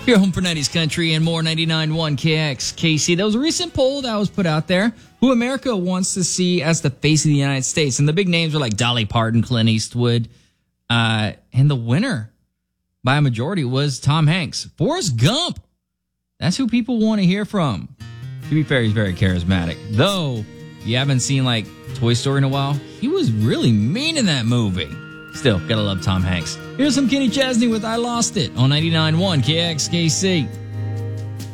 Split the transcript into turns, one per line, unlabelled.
Your home for 90s country and more. 99.1 KXKC. That was a recent poll that was put out there. Who America wants to see as the face of the United States. And the big names are like Dolly Parton, Clint Eastwood. And the winner by a majority was Tom Hanks. Forrest Gump. That's who people want to hear from. To be fair, he's very charismatic. Though, if you haven't seen like Toy Story in a while, he was really mean in that movie. Still, gotta love Tom Hanks. Here's some Kenny Chesney with I Lost It on 99.1 KXKC.